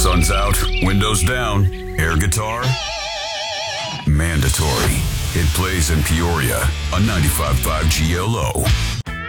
Sun's out, windows down, air guitar, mandatory. It plays in Peoria on 95.5 GLO.